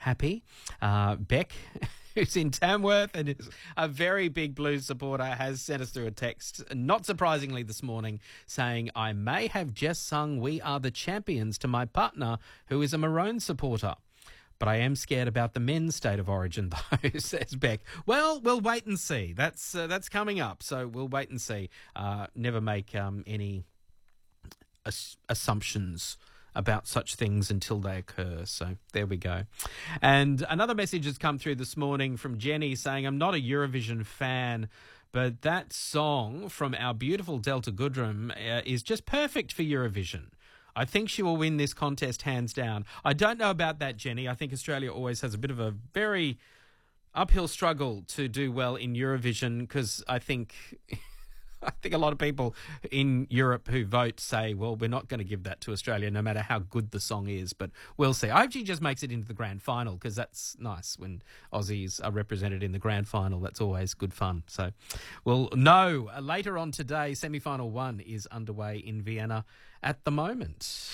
happy. Beck, who's in Tamworth and is a very big Blues supporter, has sent us through a text, not surprisingly this morning, saying, I may have just sung We Are the Champions to my partner, who is a Maroons supporter. But I am scared about the men's state of origin, though, says Beck. Well, we'll wait and see. That's coming up, so we'll wait and see. Never make any assumptions about such things until they occur. So there we go. And another message has come through this morning from Jenny saying, I'm not a Eurovision fan, but that song from our beautiful Delta Goodrem is just perfect for Eurovision. I think she will win this contest hands down. I don't know about that, Jenny. I think Australia always has a bit of a very uphill struggle to do well in Eurovision because I think a lot of people in Europe who vote say, well, we're not going to give that to Australia no matter how good the song is, but we'll see. I hope she just makes it into the grand final because that's nice when Aussies are represented in the grand final. That's always good fun. So we'll know later on today. Semi-final 1 is underway in Vienna at the moment.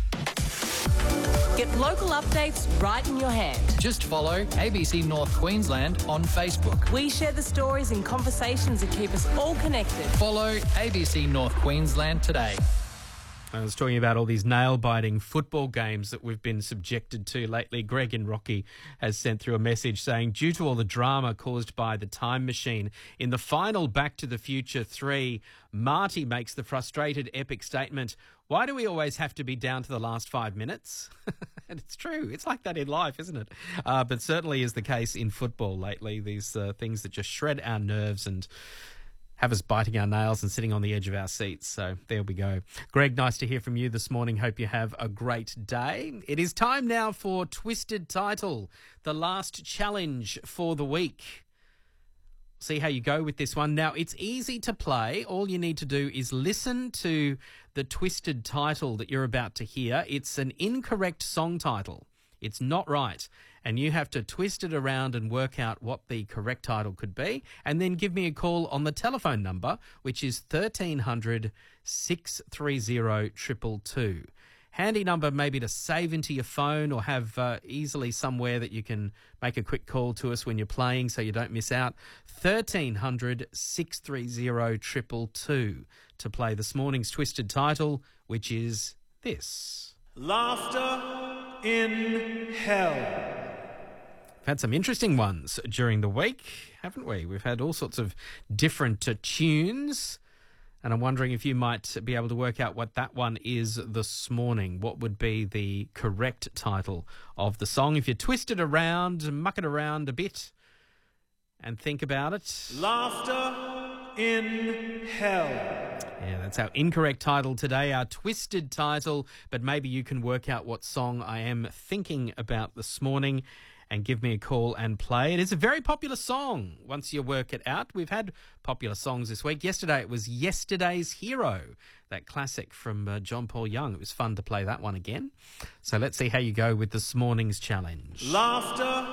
Get local updates right in your hand. Just follow ABC North Queensland on Facebook. We share the stories and conversations that keep us all connected. Follow ABC North Queensland today. I was talking about all these nail-biting football games that we've been subjected to lately. Greg in Rocky has sent through a message saying, due to all the drama caused by the time machine, in the final Back to the Future 3, Marty makes the frustrated epic statement, why do we always have to be down to the last 5 minutes? And it's true. It's like that in life, isn't it? But certainly is the case in football lately. These things that just shred our nerves and have us biting our nails and sitting on the edge of our seats. So there we go. Greg, nice to hear from you this morning. Hope you have a great day. It is time now for Twisted Title, the last challenge for the week. See how you go with this one. Now, it's easy to play. All you need to do is listen to the twisted title that you're about to hear. It's an incorrect song title. It's not right. And you have to twist it around and work out what the correct title could be. And then give me a call on the telephone number, which is 1300 630 222. Handy number maybe to save into your phone or have easily somewhere that you can make a quick call to us when you're playing so you don't miss out. 1300 630 222 to play this morning's twisted title, which is this. Laughter in Hell. We've had some interesting ones during the week, haven't we? We've had all sorts of different tunes, and I'm wondering if you might be able to work out what that one is this morning. What would be the correct title of the song? If you twist it around, muck it around a bit, and think about it. Laughter in Hell. Yeah, that's our incorrect title today, our twisted title, but maybe you can work out what song I am thinking about this morning and give me a call and play. It is a very popular song once you work it out. We've had popular songs this week. Yesterday it was Yesterday's Hero, that classic from John Paul Young. It was fun to play that one again. So let's see how you go with this morning's challenge. Laughter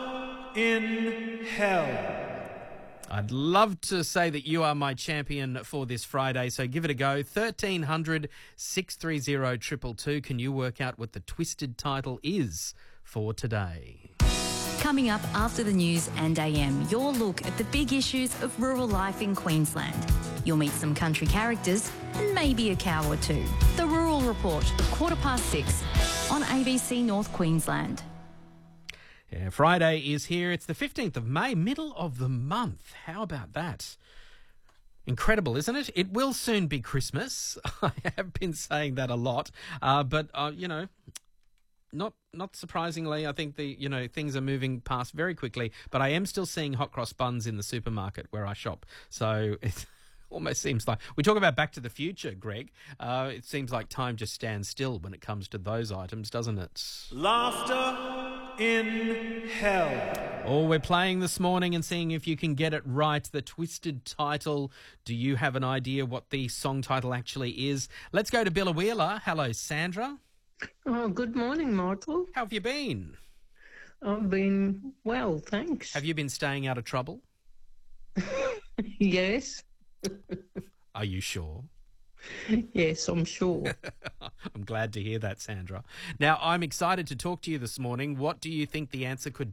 in Hell. I'd love to say that you are my champion for this Friday, so give it a go. 1300 630 222. Can you work out what the twisted title is for today? Coming up after the news and AM, your look at the big issues of rural life in Queensland. You'll meet some country characters and maybe a cow or two. The Rural Report, 6:15 on ABC North Queensland. Yeah, Friday is here. It's the 15th of May, middle of the month. How about that? Incredible, isn't it? It will soon be Christmas. I have been saying that a lot, but you know, not surprisingly, I think things are moving past very quickly. But I am still seeing hot cross buns in the supermarket where I shop. So it almost seems like we talk about Back to the Future, Greg. It seems like time just stands still when it comes to those items, doesn't it? Laughter in Hell. Oh, we're playing this morning and seeing if you can get it right. The twisted title. Do you have an idea what the song title actually is? Let's go to Billawheeler. Hello, Sandra. Oh, good morning, Michael. How have you been? I've been well, thanks. Have you been staying out of trouble? Yes. Are you sure? Yes, I'm sure. I'm glad to hear that, Sandra. Now, I'm excited to talk to you this morning. What do you think the answer could